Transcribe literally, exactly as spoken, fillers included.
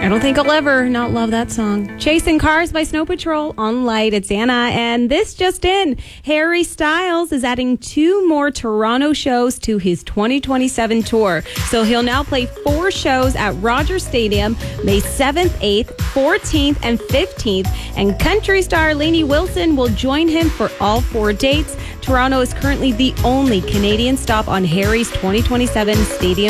I don't think I'll ever not love that song. Chasing Cars by Snow Patrol on Light. It's Anna. And this just in, Harry Styles is adding two more Toronto shows to his twenty twenty-seven tour. So he'll now play four shows at Rogers Stadium, May seventh, eighth, fourteenth, and fifteenth. And country star Lainey Wilson will join him for all four dates. Toronto is currently the only Canadian stop on Harry's twenty twenty-seven stadium